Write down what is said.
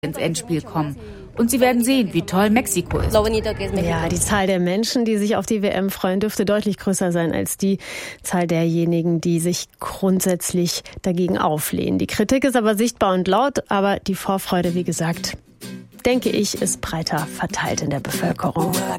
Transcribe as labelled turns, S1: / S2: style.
S1: ins Endspiel kommen. Und sie werden sehen, wie toll Mexiko ist.
S2: Ja, die Zahl der Menschen, die sich auf die WM freuen, dürfte deutlich größer sein als die Zahl derjenigen, die sich grundsätzlich dagegen auflehnen. Die Kritik ist aber sichtbar und laut, aber die Vorfreude, wie gesagt, denke ich, ist breiter verteilt in der Bevölkerung.